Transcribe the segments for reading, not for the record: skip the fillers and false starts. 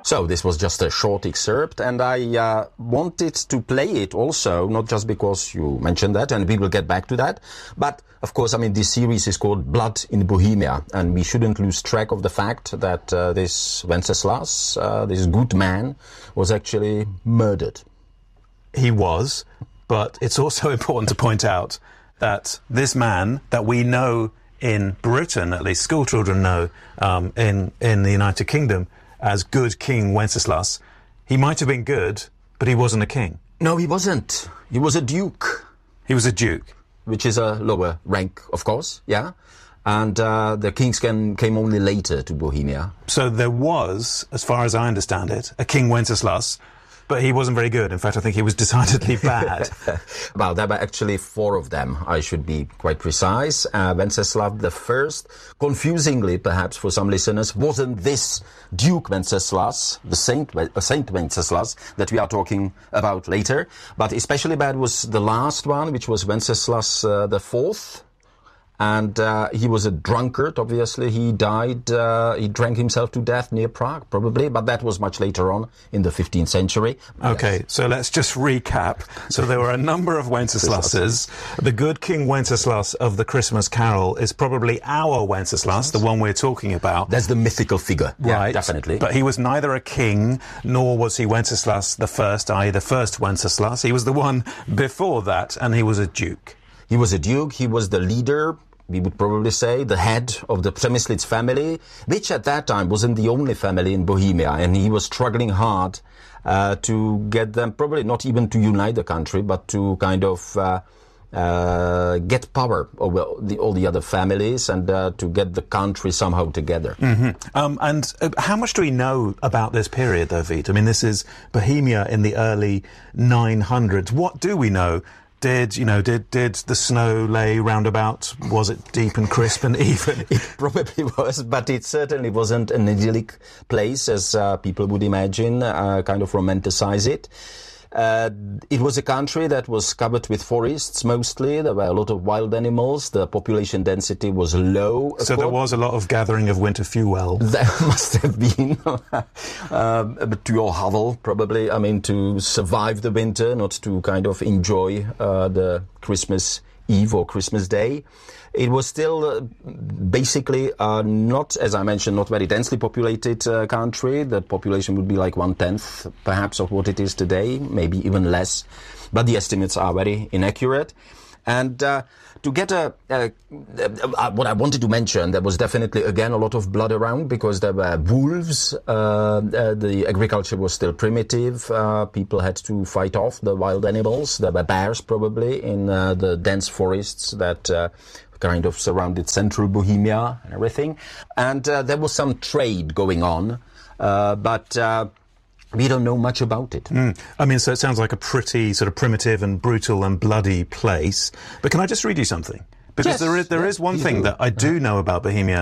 So this was just a short excerpt, and I wanted to play it also, not just because you mentioned that, and we will get back to that, but of course, I mean, this series is called Blood in Bohemia, and we shouldn't lose track of the fact that this Wenceslas, this good man, was actually murdered. He was, but it's also important to point out that this man that we know in Britain, at least school children know, in the United Kingdom, as good King Wenceslas, he might have been good, but he wasn't a king. No, he wasn't. He was a duke. He was a duke. Which is a lower rank, of course, yeah. And the kings came only later to Bohemia. So there was, as far as I understand it, a King Wenceslas, but he wasn't very good. In fact, I think he was decidedly bad. Well, there were actually 4 of them, I should be quite precise. Wenceslav the First, confusingly perhaps for some listeners, wasn't this Duke Wenceslas, the Saint Wenceslas, that we are talking about later. But especially bad was the last one, which was Wenceslas the Fourth. And he was a drunkard, obviously. He died, he drank himself to death near Prague, probably, but that was much later on in the 15th century. Okay, yes. So let's just recap. So there were a number of Wenceslases. The good King Wenceslas of the Christmas Carol is probably our Wenceslas, the one we're talking about. That's the mythical figure, right? Yeah, definitely. But he was neither a king, nor was he Wenceslas the First, i.e. the first Wenceslas. He was the one before that, and he was a duke. He was a duke, he was the leader, we would probably say, the head of the Přemyslid family, which at that time wasn't the only family in Bohemia, and he was struggling hard to get them, probably not even to unite the country, but to kind of get power over all the other families and to get the country somehow together. Mm-hmm. And how much do we know about this period, though, Vít? I mean, this is Bohemia in the early 900s. What do we know? Did the snow lay roundabout? Was it deep and crisp and even? It probably was, but it certainly wasn't an idyllic place, as people would imagine, kind of romanticize it. It was a country that was covered with forests mostly. There were a lot of wild animals. The population density was low. So there was a lot of gathering of winter fuel. There must have been. But to your hovel, probably. I mean, to survive the winter, not to kind of enjoy the Christmas Eve or Christmas Day. It was still basically not, as I mentioned, not very densely populated country. The population would be like 1/10 perhaps of what it is today, maybe even less. But the estimates are very inaccurate. And to get what I wanted to mention, there was definitely, again, a lot of blood around because there were wolves. The agriculture was still primitive. People had to fight off the wild animals. There were bears, probably, in the dense forests that kind of surrounded central Bohemia and everything. And there was some trade going on, but we don't know much about it. I mean, so it sounds like a pretty sort of primitive and brutal and bloody place. But can I just read you something? Because yes, there is one thing that I do know about Bohemia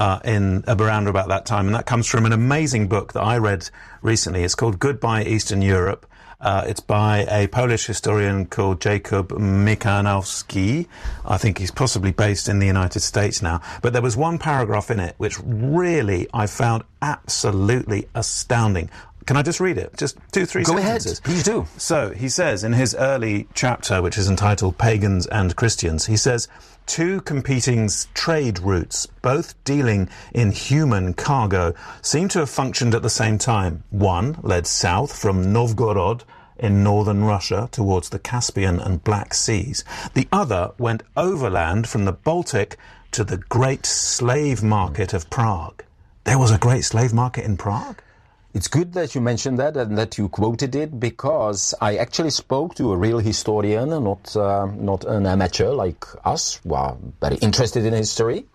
around about that time, and that comes from an amazing book that I read recently. It's called Goodbye Eastern Europe. It's by a Polish historian called Jakub Michanowski. I think he's possibly based in the United States now. But there was one paragraph in it which really I found absolutely astounding. Can I just read it? Just 2-3 sentences. Go ahead, please do. So, he says in his early chapter, which is entitled Pagans and Christians, he says, 2 competing trade routes, both dealing in human cargo, seem to have functioned at the same time. One led south from Novgorod in northern Russia towards the Caspian and Black Seas. The other went overland from the Baltic to the great slave market of Prague. There was a great slave market in Prague? It's good that you mentioned that and that you quoted it, because I actually spoke to a real historian, not an amateur like us, who are very interested in history.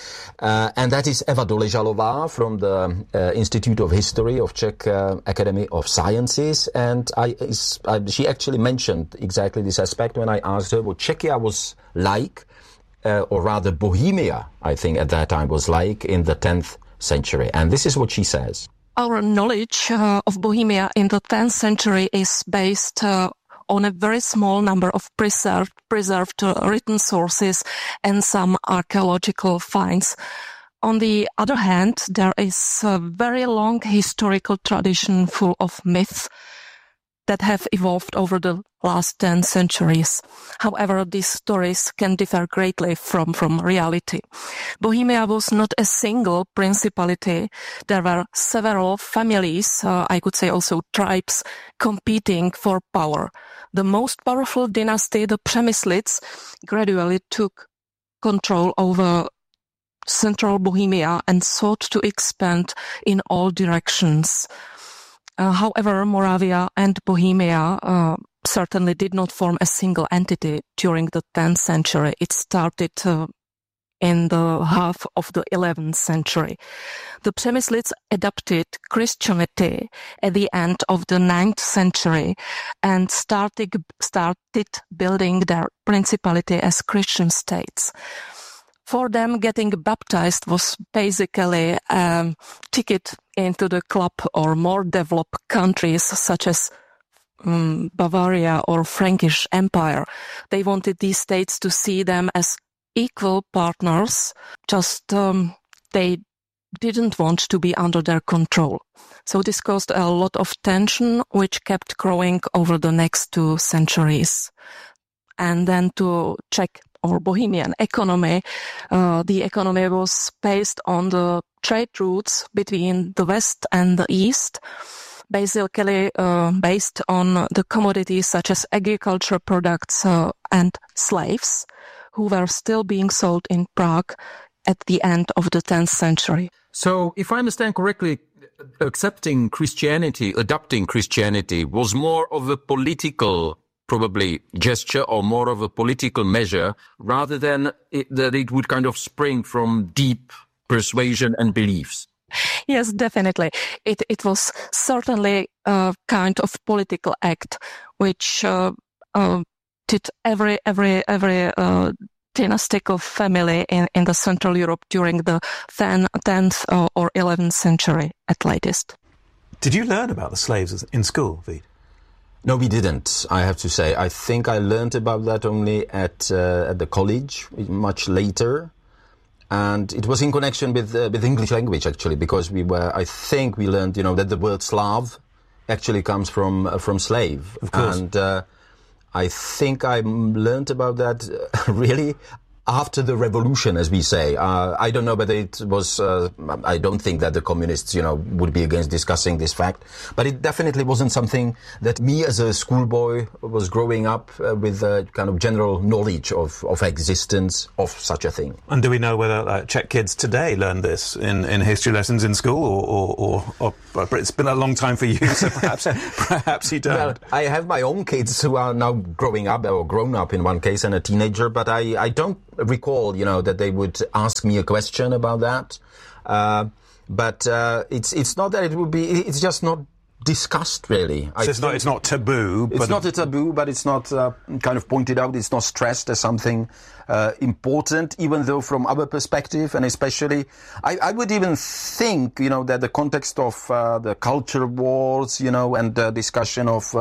And that is Eva Doležalová from the Institute of History of Czech Academy of Sciences. And she actually mentioned exactly this aspect when I asked her what Czechia was like, or rather Bohemia, I think at that time was like in the 10th century. And this is what she says. Our knowledge of Bohemia in the 10th century is based on a very small number of preserved written sources and some archaeological finds. On the other hand, there is a very long historical tradition full of myths that have evolved over the last 10 centuries. However, these stories can differ greatly from reality. Bohemia was not a single principality. There were several families, I could say also tribes, competing for power. The most powerful dynasty, the Přemyslids, gradually took control over central Bohemia and sought to expand in all directions. However, Moravia and Bohemia certainly did not form a single entity during the 10th century. It started in the half of the 11th century. The Přemyslids adopted Christianity at the end of the 9th century and started building their principality as Christian states. For them, getting baptized was basically a ticket into the club or more developed countries such as Bavaria or Frankish Empire. They wanted these states to see them as equal partners, just they didn't want to be under their control. So this caused a lot of tension, which kept growing over the next 2 centuries. And then to check our Bohemian economy, the economy was based on the trade routes between the west and the east, basically based on the commodities such as agriculture products and slaves, who were still being sold in Prague at the end of the 10th century. So, if I understand correctly, adopting Christianity was more of a political probably gesture or more of a political measure rather than that it would kind of spring from deep persuasion and beliefs. Yes, definitely. It was certainly a kind of political act which did every dynastical family in the Central Europe during the 10th or 11th century at latest. Did you learn about the slaves in school, Vít? No, we didn't, I have to say. I think I learned about that only at the college, much later. And it was in connection with English language, actually, because we learned, that the word Slav actually comes from slave. Of course. And I think I learned about that really after the revolution, as we say. I don't know whether it was, I don't think that the communists, would be against discussing this fact, but it definitely wasn't something that me as a schoolboy was growing up with a kind of general knowledge of existence of such a thing. And do we know whether Czech kids today learn this in history lessons in school or it's been a long time for you, so perhaps you don't? Well, I have my own kids who are now growing up or grown up in one case and a teenager, but I don't recall, that they would ask me a question about that. But it's not that it would be, it's just not discussed really. So it's not taboo. It's not a taboo, but it's not kind of pointed out. It's not stressed as something important, even though from our perspective, and especially, I would even think, that the context of the culture wars, and the discussion of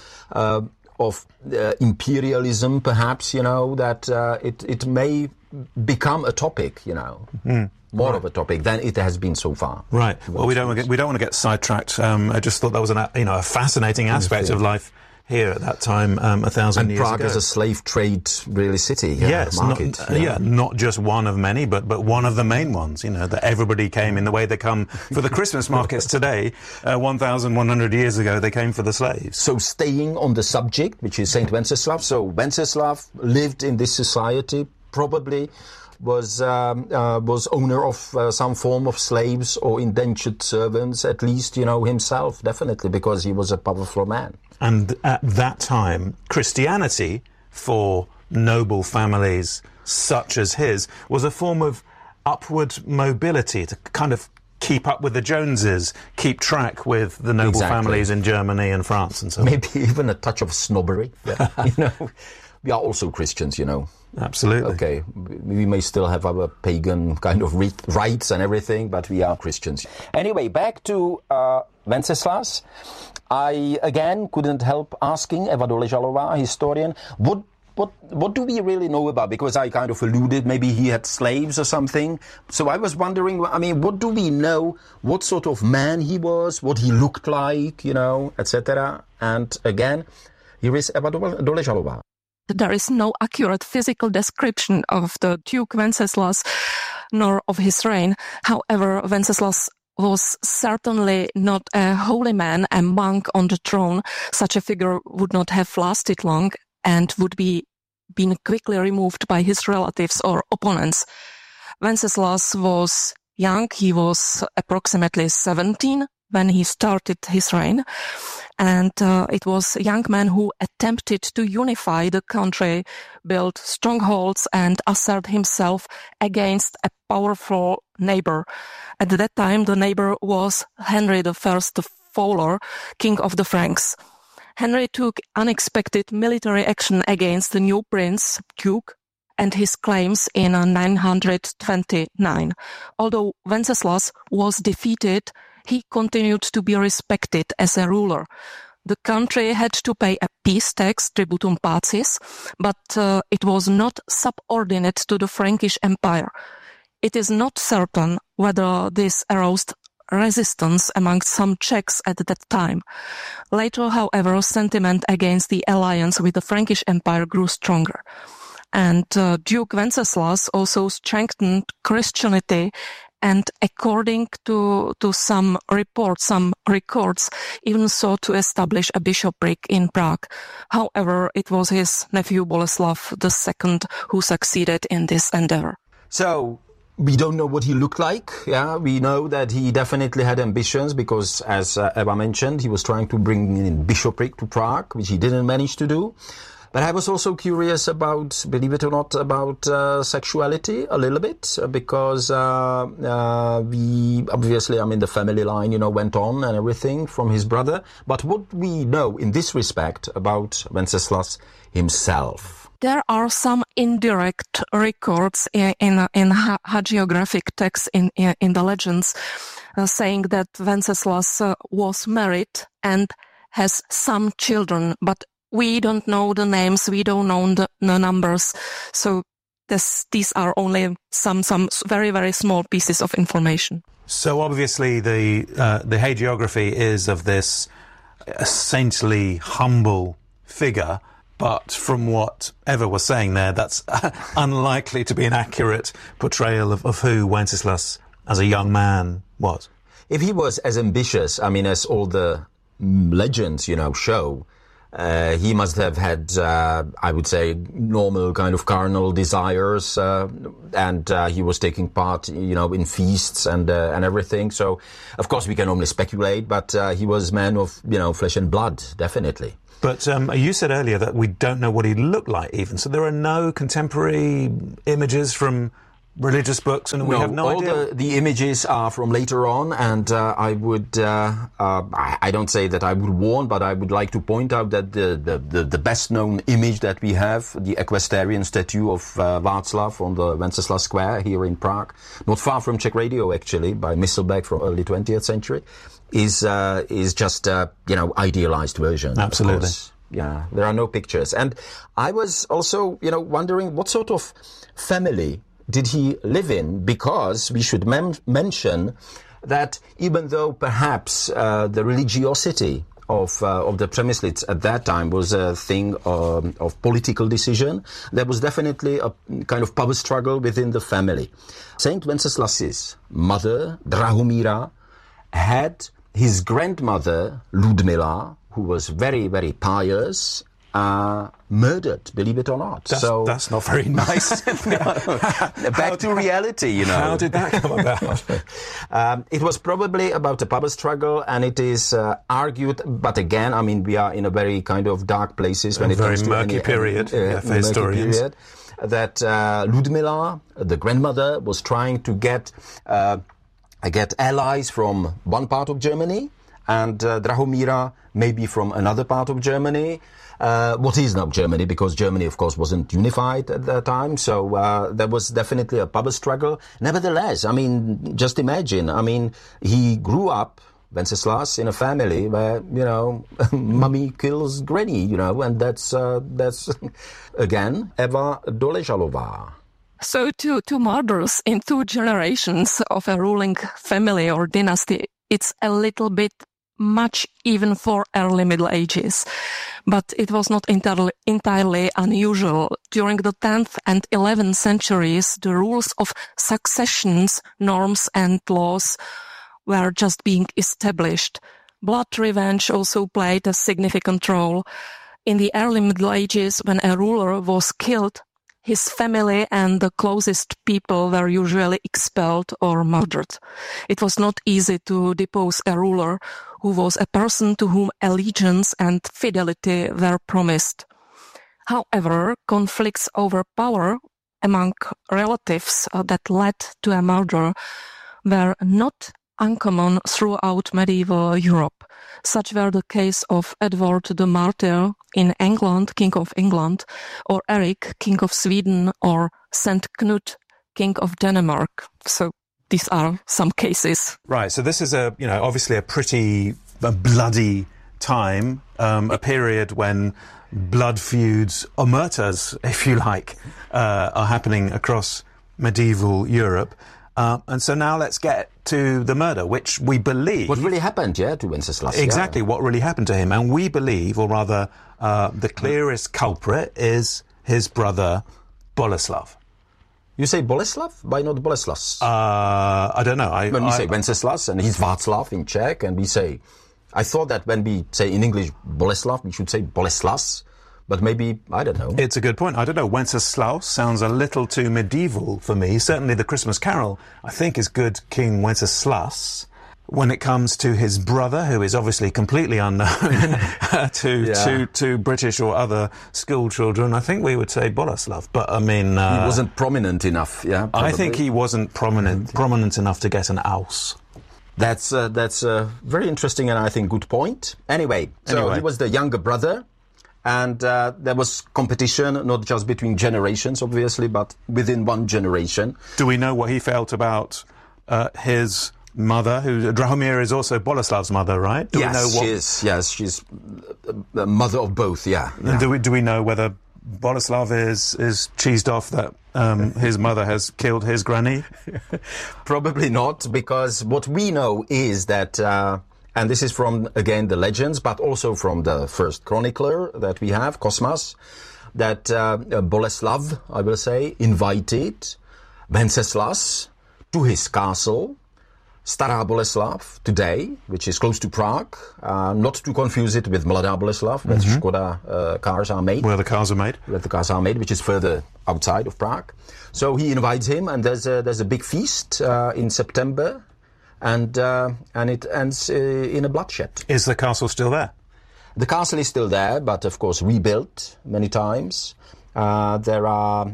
imperialism, perhaps, that it may become a topic, more of a topic than it has been so far. Right. Well, we don't want to get sidetracked. I just thought that was a fascinating aspect of life here at that time, 1,000 years ago. And Prague is a slave trade really city. Yes, market. Not just one of many, but one of the main ones. That everybody came in the way they come for the Christmas markets today. 1,100 years ago, they came for the slaves. So, staying on the subject, which is Saint Wenceslav. So, Wenceslav lived in this society, probably was owner of some form of slaves or indentured servants, at least, himself, definitely, because he was a powerful man. And at that time, Christianity, for noble families such as his, was a form of upward mobility to kind of keep up with the Joneses, keep track with the noble families in Germany and France and so on. Maybe even a touch of snobbery. Yeah. We are also Christians, Absolutely. Okay, we may still have our pagan kind of rites and everything, but we are Christians. Anyway, back to Wenceslas. I, again, couldn't help asking Eva Doležalová, historian, what what do we really know about? Because I kind of alluded, maybe he had slaves or something. So I was wondering, I mean, what do we know? What sort of man he was? What he looked like, etc. And again, here is Eva Doležalová. There is no accurate physical description of the Duke Wenceslas nor of his reign. However, Wenceslas was certainly not a holy man, a monk on the throne. Such a figure would not have lasted long and would be been quickly removed by his relatives or opponents. Wenceslas was young. He was approximately 17 when he started his reign. And it was a young man who attempted to unify the country, build strongholds, and assert himself against a powerful neighbor. At that time, the neighbor was Henry I the Fowler, king of the Franks. Henry took unexpected military action against the new prince, Duke, and his claims in 929. Although Wenceslas was defeated, he continued to be respected as a ruler. The country had to pay a peace tax, tributum pacis, but it was not subordinate to the Frankish Empire. It is not certain whether this aroused resistance among some Czechs at that time. Later, however, sentiment against the alliance with the Frankish Empire grew stronger. And Duke Wenceslas also strengthened Christianity, and according to some reports, some records, even sought to establish a bishopric in Prague. However, it was his nephew Boleslav II who succeeded in this endeavor. So, we don't know what he looked like. Yeah, we know that he definitely had ambitions because, as Eva mentioned, he was trying to bring in bishopric to Prague, which he didn't manage to do. But I was also curious about, believe it or not, about sexuality a little bit, because we obviously, the family line, went on and everything from his brother. But what we know in this respect about Wenceslas himself? There are some indirect records in hagiographic texts in the legends saying that Wenceslas was married and has some children, but we don't know the names, we don't know the numbers, so these are only some very, very small pieces of information. So obviously the hagiography is of this saintly, humble figure, but from what Eva was saying there, that's unlikely to be an accurate portrayal of who Wenceslas as a young man was. If he was as ambitious, as all the legends, show, he must have had, I would say, normal kind of carnal desires, and he was taking part, in feasts and everything. So, of course, we can only speculate, but he was man of, flesh and blood, definitely. But you said earlier that we don't know what he looked like even. So there are no contemporary images from religious books, and we have no idea? All the images are from later on, and I would, I don't say that I would warn, but I would like to point out that the best-known image that we have, the equestrian statue of Václav on the Wenceslas Square here in Prague, not far from Czech Radio, actually, by Misselbeck from early 20th century, is just idealized version. Absolutely. Yeah, there are no pictures. And I was also, wondering what sort of family did he live in? Because we should mention that even though perhaps the religiosity of the Přemyslids at that time was a thing of political decision, there was definitely a kind of power struggle within the family. Saint Wenceslas's mother, Drahomíra, had his grandmother, Ludmila, who was very, very pious, murdered, believe it or not. That's not very nice. Back to reality, How did that come about? It was probably about a power struggle, and it is argued, but again, we are in a very kind of dark places when it comes to murky period for historians. That Ludmila, the grandmother, was trying to get allies from one part of Germany, and Drahomíra maybe from another part of Germany. What is now Germany, because Germany, of course, wasn't unified at that time, so there was definitely a power struggle. Nevertheless, just imagine, he grew up Wenceslas in a family where, mummy kills granny, and that's again, Eva Doležalová. So two murders in 2 generations of a ruling family or dynasty, it's a little bit much even for early Middle Ages. But it was not entirely unusual. During the 10th and 11th centuries, the rules of successions, norms and laws were just being established. Blood revenge also played a significant role. In the early Middle Ages, when a ruler was killed, his family and the closest people were usually expelled or murdered. It was not easy to depose a ruler who was a person to whom allegiance and fidelity were promised. However, conflicts over power among relatives that led to a murder were not uncommon throughout medieval Europe. Such were the case of Edward the Martyr in England, King of England, or Eric, King of Sweden, or Saint Knut, King of Denmark. So these are some cases. Right, so this is obviously a pretty bloody time, a period when blood feuds, omertas, if you like, are happening across medieval Europe. And so now let's get to the murder, which we believe... What really happened, to Wenceslas. Exactly, what really happened to him. And we believe, or rather, the clearest culprit is his brother, Boleslav. You say Boleslav? Why not Boleslas? I don't know. When we say Wenceslas, and he's Václav in Czech, and we say... I thought that when we say in English Boleslav, we should say Boleslas. But maybe, I don't know. It's a good point. I don't know. Wenceslaus sounds a little too medieval for me. Certainly the Christmas Carol, I think, is good King Wenceslas. When it comes to his brother, who is obviously completely unknown to British or other school children, I think we would say Boleslav. But, I mean... he wasn't prominent enough, probably. I think he wasn't prominent enough to get an aus. That's a very interesting and I think good point. Anyway, he was the younger brother. And there was competition, not just between generations, obviously, but within one generation. Do we know what he felt about his mother, who Drahomir is also Boleslav's mother, right? She is. Yes, she's the mother of both. Yeah. Do we know whether Boleslav is cheesed off that his mother has killed his granny? Probably not, because what we know is that. And this is from, again, the legends, but also from the first chronicler that we have, Cosmas, that Boleslav, I will say, invited Wenceslas to his castle, Stará Boleslav, today, which is close to Prague, not to confuse it with Mladá Boleslav, where Škoda cars are made. Where the cars are made. Where the cars are made, which is further outside of Prague. So he invites him, and there's a big feast in September. And it ends in a bloodshed. Is the castle still there? The castle is still there, but of course rebuilt many times. There are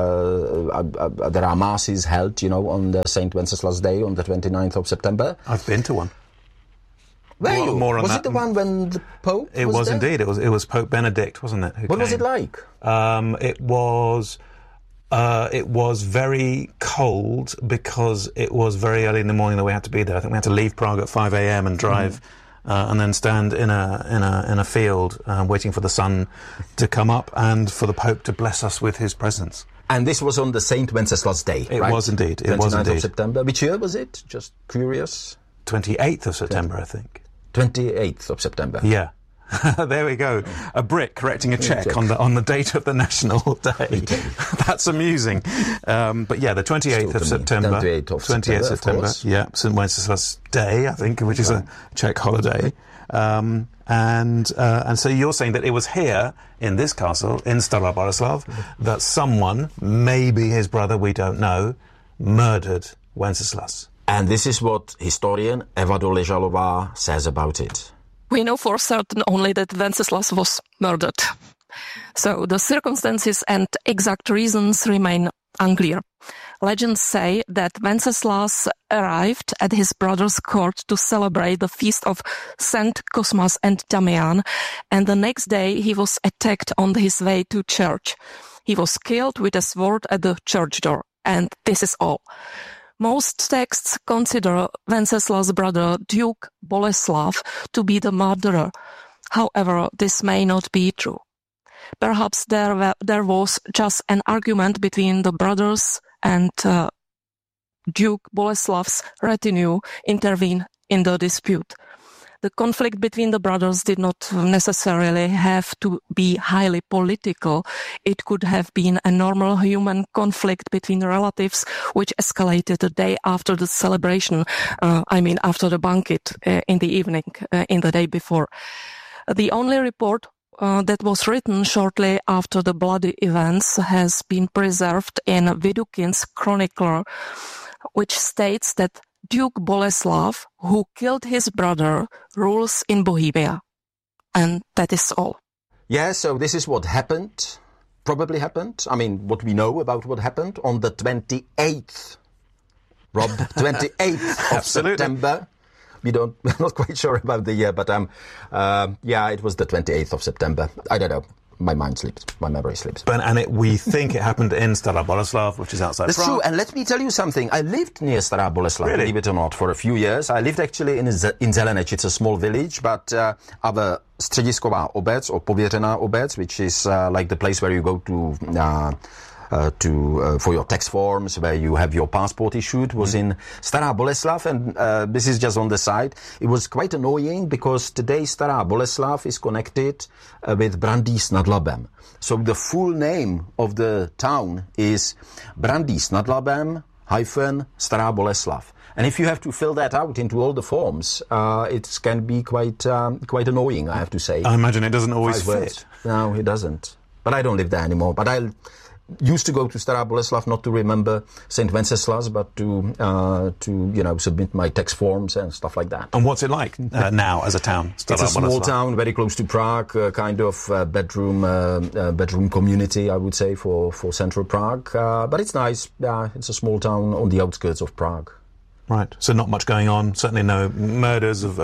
masses held, on the Saint Wenceslas Day on the 29th of September. I've been to one. Was it the one when the Pope? It was there? Indeed. It was Pope Benedict, wasn't it? What was it like? It was very cold because it was very early in the morning that we had to be there. I think we had to leave Prague at 5 a.m. and drive, and then stand in a field waiting for the sun to come up and for the Pope to bless us with his presence. And this was on the Saint Wenceslas Day, It right? was indeed. It was indeed. 29th of September. Which year was it? Just curious. 28th of September, I think. 28th of September. Yeah. There we go. A Brit correcting a Czech on the date of the national day. That's amusing. But yeah, the 28th of September. 28th of September. Yeah, St. Wenceslas Day, I think, which is a Czech holiday. And so you're saying that it was here in this castle in Stará Boleslav that someone, maybe his brother, we don't know, murdered Wenceslas. And this is what historian Eva Doležalová says about it. We know for certain only that Wenceslas was murdered. So the circumstances and exact reasons remain unclear. Legends say that Wenceslas arrived at his brother's court to celebrate the feast of Saint Cosmas and Damian, and the next day he was attacked on his way to church. He was killed with a sword at the church door, and this is all. Most texts consider Wenceslas's brother Duke Boleslav to be the murderer. However, this may not be true. Perhaps there was just an argument between the brothers, and Duke Boleslav's retinue intervened in the dispute. The conflict between the brothers did not necessarily have to be highly political. It could have been a normal human conflict between relatives, which escalated the day after the celebration, after the banquet in the evening, in the day before. The only report that was written shortly after the bloody events has been preserved in Widukin's Chronicler, which states that Duke Boleslav, who killed his brother, rules in Bohemia. And that is all. Yeah, so this is what happened, probably happened. I mean, what we know about what happened on the 28th, Rob, 28th of September. We're not quite sure about the year, but it was the 28th of September. I don't know. My mind slips. My memory slips. We think it happened in Stará Boleslav, which is outside That's Prague. true. And let me tell you something. I lived near Stará Boleslav, really? Believe it or not, for a few years. I lived actually in Zelenec. It's a small village, but our středisková obec, or pověřená obec, which is like the place where you go to for your tax forms, where you have your passport issued, was in Stará Boleslav, and this is just on the side. It was quite annoying because today Stará Boleslav is connected with Brandýs nad Labem. So the full name of the town is Brandýs nad Labem - Stará Boleslav. And if you have to fill that out into all the forms, it can be quite annoying, I have to say. I imagine it doesn't always 5 fit. words. No, it doesn't. But I don't live there anymore. But I used to go to Stará Boleslav not to remember St. Wenceslas, but to submit my tax forms and stuff like that. And what's it like now as a town? It's a small town, very close to Prague, kind of bedroom community, I would say, for central Prague. But it's nice. It's a small town on the outskirts of Prague. Right. So not much going on. Certainly no murders of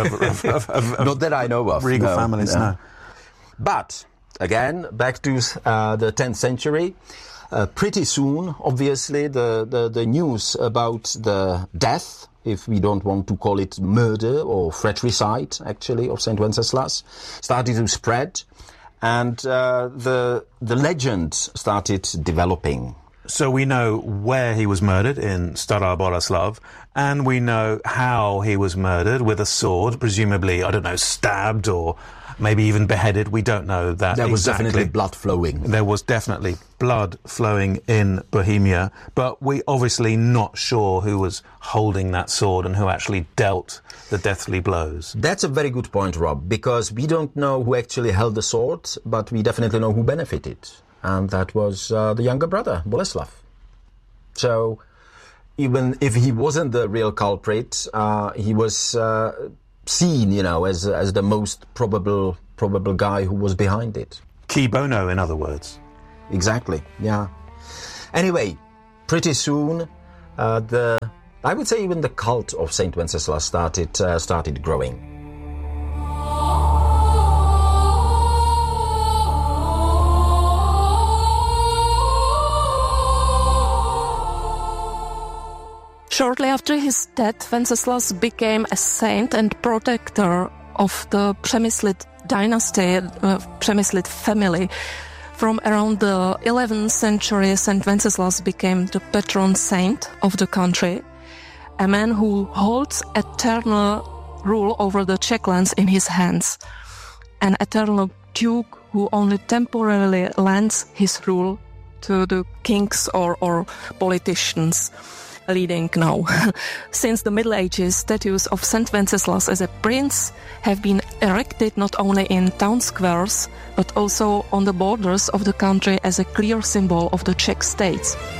not that I know of. Regal families. No. But again, back to the 10th century. Pretty soon, obviously, the news about the death, if we don't want to call it murder or fratricide, actually, of St. Wenceslas, started to spread, and the legend started developing. So we know where he was murdered, in Stará Boleslav, and we know how he was murdered, with a sword, presumably, I don't know, stabbed or maybe even beheaded. We don't know that There was exactly. definitely blood flowing. There was definitely blood flowing in Bohemia, but we obviously not sure who was holding that sword and who actually dealt the deathly blows. That's a very good point, Rob, because we don't know who actually held the sword, but we definitely know who benefited. And that was the younger brother, Boleslav. So even if he wasn't the real culprit, he was seen, as the most probable guy who was behind it. Cui bono, in other words. Exactly, yeah. Anyway, pretty soon, I would say even the cult of Saint Wenceslas started growing. Shortly after his death, Wenceslas became a saint and protector of the Přemyslit dynasty, Přemyslit family. From around the 11th century, St. Wenceslas became the patron saint of the country, a man who holds eternal rule over the Czech lands in his hands, an eternal duke who only temporarily lends his rule to the kings or politicians leading now. Since the Middle Ages, statues of St. Wenceslas as a prince have been erected not only in town squares, but also on the borders of the country as a clear symbol of the Czech states.